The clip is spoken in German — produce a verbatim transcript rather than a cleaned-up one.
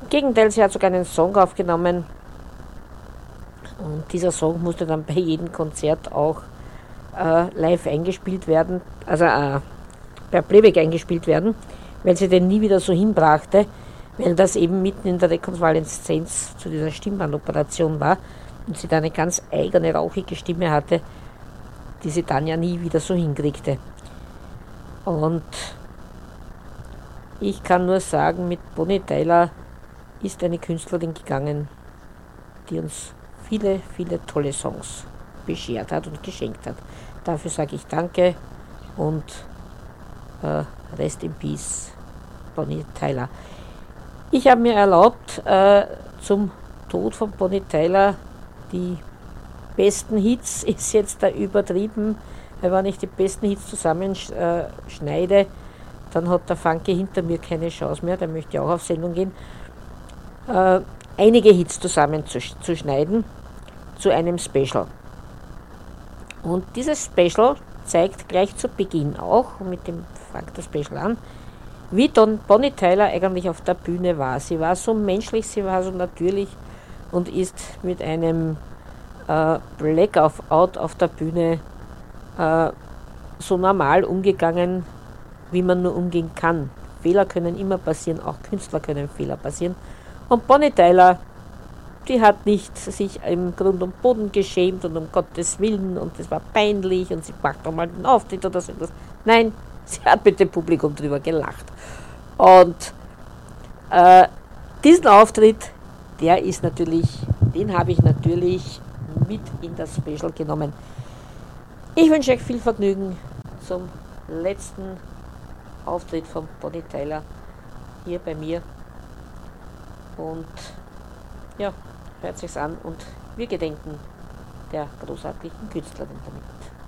Gegenteil, sie hat sogar einen Song aufgenommen und dieser Song musste dann bei jedem Konzert auch äh, live eingespielt werden, also äh, per Playback eingespielt werden, weil sie den nie wieder so hinbrachte, weil das eben mitten in der Rekonvaleszenz zu dieser Stimmbandoperation war und sie da eine ganz eigene, rauchige Stimme hatte, die sie dann ja nie wieder so hinkriegte. Und ich kann nur sagen, mit Bonnie Tyler ist eine Künstlerin gegangen, die uns viele, viele tolle Songs beschert hat und geschenkt hat. Dafür sage ich Danke und äh, Rest in Peace, Bonnie Tyler. Ich habe mir erlaubt, äh, zum Tod von Bonnie Tyler die besten Hits, ist jetzt da übertrieben, weil wenn ich die besten Hits zusammenschneide, dann hat der Funky hinter mir keine Chance mehr, der möchte auch auf Sendung gehen, äh, einige Hits zusammenzuschneiden zu einem Special. Und dieses Special zeigt gleich zu Beginn auch, mit dem fängt das Special an, wie Don Bonnie Tyler eigentlich auf der Bühne war. Sie war so menschlich, sie war so natürlich und ist mit einem äh, Blackout auf der Bühne äh, so normal umgegangen, wie man nur umgehen kann. Fehler können immer passieren, auch Künstler können Fehler passieren. Und Bonnie Tyler, die hat nicht sich im Grund und Boden geschämt und um Gottes Willen und es war peinlich und sie macht doch mal den Auftritt oder so etwas. Nein, sie hat mit dem Publikum drüber gelacht. Und äh, diesen Auftritt, der ist natürlich, den habe ich natürlich mit in das Special genommen. Ich wünsche euch viel Vergnügen zum letzten Auftritt von Bonnie Tyler hier bei mir. Und ja, hört sich's an und wir gedenken der großartigen Künstlerin damit.